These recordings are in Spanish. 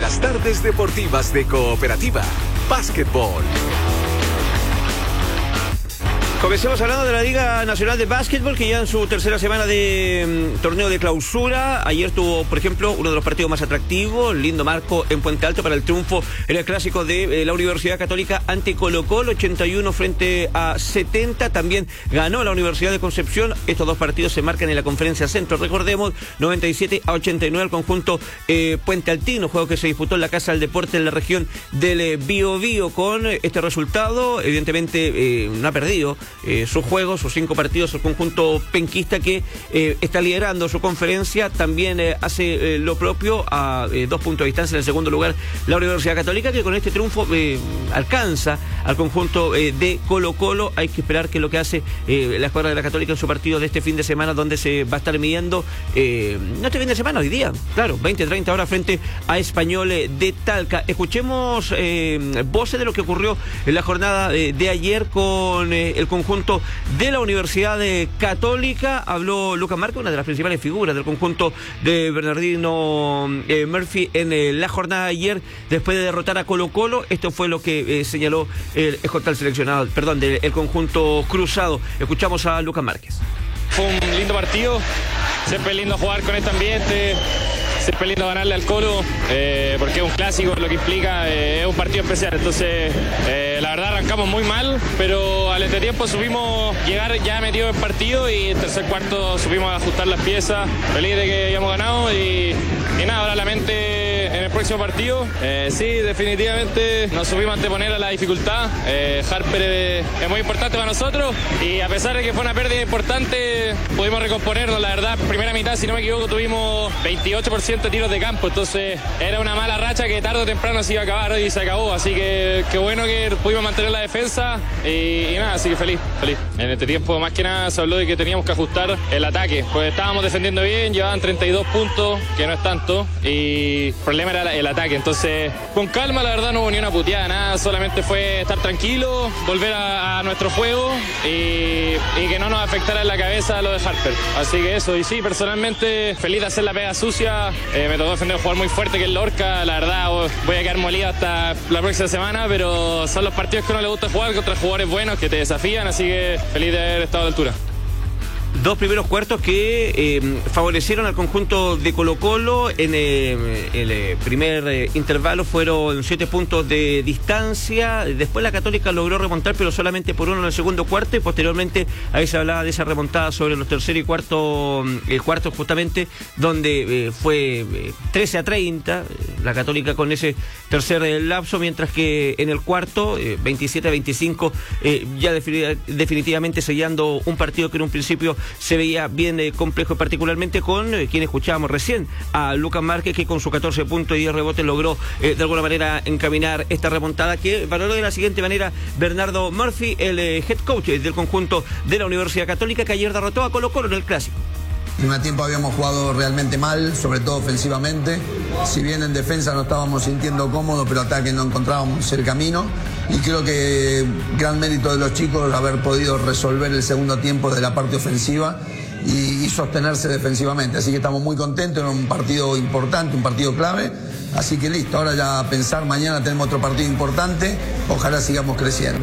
las tardes deportivas de Cooperativa Básquetbol. Comencemos hablando de la Liga Nacional de Básquetbol, que ya en su tercera semana de torneo de clausura. Ayer tuvo, por ejemplo, uno de los partidos más atractivos, lindo marco en Puente Alto para el triunfo en el clásico de la Universidad Católica ante Colo-Colo, 81 frente a 70. También ganó la Universidad de Concepción. Estos dos partidos se marcan en la Conferencia Centro. Recordemos, 97-89 al conjunto Puente Altino, juego que se disputó en la Casa del Deporte en la región del Biobío. Con este resultado, evidentemente no ha perdido sus juegos, sus 5 partidos. El conjunto penquista, que está liderando su conferencia, también hace lo propio a 2 puntos de distancia en el segundo lugar la Universidad Católica, que con este triunfo alcanza al conjunto de Colo-Colo. Hay que esperar que lo que hace la escuadra de la Católica en su partido de este fin de semana, donde se va a estar midiendo, no este fin de semana, hoy día, claro, 20-30 horas frente a Español de Talca. Escuchemos voces de lo que ocurrió en la jornada de ayer con el conjunto de la Universidad Católica. Habló Lucas Márquez, una de las principales figuras del conjunto de Bernardino Murphy en la jornada de ayer, después de derrotar a Colo-Colo. Esto fue lo que señaló el escolta seleccionado, perdón, del conjunto cruzado. Escuchamos a Lucas Márquez. Fue un lindo partido, siempre lindo jugar con este ambiente, siempre lindo ganarle al Colo, porque es un clásico, lo que implica, es un partido especial. Entonces, la verdad arrancamos muy mal, pero al entretiempo supimos llegar ya metido en partido, y en tercer cuarto supimos ajustar las piezas. Feliz de que hayamos ganado, y nada, ahora la mente en el próximo partido. Sí, definitivamente nos supimos anteponer a la dificultad. Harper es muy importante para nosotros, y a pesar de que fue una pérdida importante, pudimos recomponernos. La verdad, primera mitad, si no me equivoco, tuvimos 28% de tiros de campo, entonces era una mala racha que tarde o temprano se iba a acabar, y se acabó. Así que qué bueno que pudimos mantener la defensa, y nada, así que feliz. En este tiempo, más que nada, se habló de que teníamos que ajustar el ataque, pues estábamos defendiendo bien, llevaban 32 puntos, que no es tanto, y el problema era el ataque. Entonces, con calma, la verdad, no hubo ni una puteada, nada, solamente fue estar tranquilo, volver a nuestro juego, y que no nos afectara en la cabeza lo de Harper. Así que eso, y sí, personalmente feliz de hacer la pega sucia. Me tocó defender un jugador muy fuerte que es Lorca. La verdad, voy a quedar molido hasta la próxima semana, pero son los partidos que no le gusta jugar contra jugadores buenos que te desafían, así que feliz de haber estado a la altura. Dos primeros cuartos que favorecieron al conjunto de Colo-Colo. En el primer intervalo fueron 7 puntos de distancia. Después la Católica logró remontar, pero solamente por 1 en el segundo cuarto, y posteriormente ahí se hablaba de esa remontada sobre los tercer y cuarto cuartos, justamente, donde fue 13-30 la Católica con ese tercer lapso, mientras que en el cuarto 27-25 ya definitivamente sellando un partido que en un principio se veía bien complejo, particularmente con quien escuchábamos recién, a Lucas Márquez, que con sus 14 puntos y 10 rebotes logró de alguna manera encaminar esta remontada, que valoró de la siguiente manera Bernardo Murphy, el head coach del conjunto de la Universidad Católica, que ayer derrotó a Colo-Colo en el clásico. Primer tiempo habíamos jugado realmente mal, sobre todo ofensivamente. Si bien en defensa nos estábamos sintiendo cómodos, pero ataque no encontrábamos el camino. Y creo que gran mérito de los chicos haber podido resolver el segundo tiempo de la parte ofensiva y sostenerse defensivamente. Así que estamos muy contentos, era un partido importante, un partido clave. Así que listo, ahora ya a pensar, mañana tenemos otro partido importante, ojalá sigamos creciendo.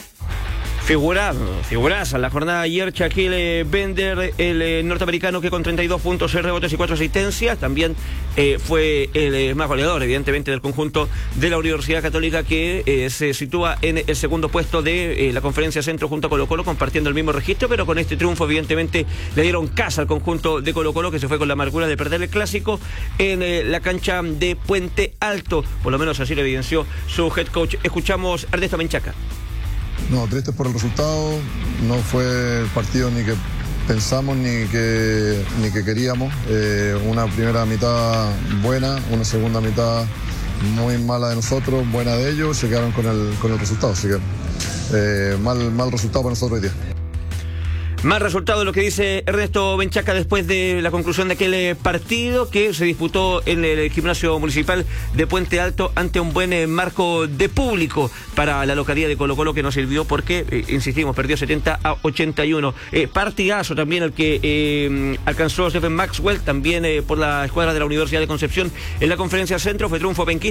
Figuraza la jornada de ayer, Shaquille Bender, el norteamericano, que con 32 puntos, 6 rebotes y 4 asistencias, también fue el más goleador, evidentemente, del conjunto de la Universidad Católica, que se sitúa en el segundo puesto de la Conferencia Centro junto a Colo-Colo, compartiendo el mismo registro, pero con este triunfo, evidentemente, le dieron casa al conjunto de Colo-Colo, que se fue con la amargura de perder el clásico en la cancha de Puente Alto. Por lo menos así lo evidenció su head coach. Escuchamos a Ernesto Menchaca. No, tristes por el resultado. No fue el partido ni que pensamos ni que queríamos. Una primera mitad buena, una segunda mitad muy mala de nosotros, buena de ellos. Se quedaron con el resultado, así que mal resultado para nosotros hoy día. Más resultado lo que dice Ernesto Menchaca después de la conclusión de aquel partido que se disputó en el gimnasio municipal de Puente Alto ante un buen marco de público para la localidad de Colo-Colo, que no sirvió porque, insistimos, perdió 70-81. Partidazo también el que alcanzó Stephen Maxwell, también por la escuadra de la Universidad de Concepción en la Conferencia Centro. Fue triunfo penquista.